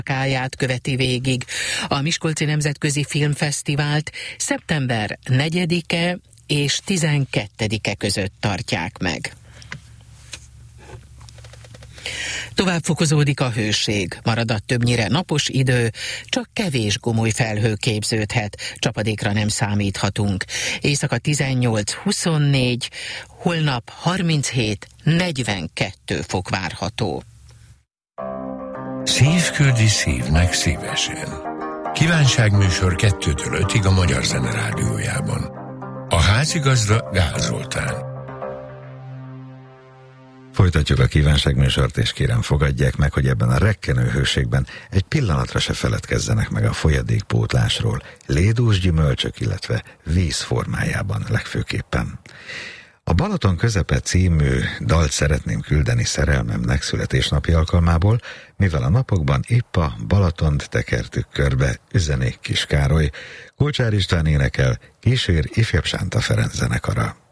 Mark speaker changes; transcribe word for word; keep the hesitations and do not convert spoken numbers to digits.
Speaker 1: éjszakáját követi végig. A Miskolci Nemzetközi Filmfesztivált szeptember negyedike és tizenkettedike között tartják meg. Tovább fokozódik a hőség, marad a többnyire napos idő, csak kevés gomoly felhő képződhet, csapadékra nem számíthatunk. Éjszaka tizennyolc-huszonnégy, holnap harminchét-negyvenkettő fok várható.
Speaker 2: Szív küldi szívnek szívesen. Kívánságműsor kettőtől ötig a Magyar Zene Rádiójában. A házigazda Gál Zoltán.
Speaker 3: Folytatjuk a kívánságműsort, és kérem, fogadják meg, hogy ebben a rekkenő hőségben egy pillanatra se feledkezzenek meg a folyadékpótlásról, lédús gyümölcsök, illetve víz formájában legfőképpen. A Balaton közepe című dalt szeretném küldeni szerelmemnek születésnapi alkalmából, mivel a napokban épp a Balatont tekertük körbe, Üzenék Kis Károly, Kulcsár István énekel, kísér Ifjabb Sánta Ferenc zenekara.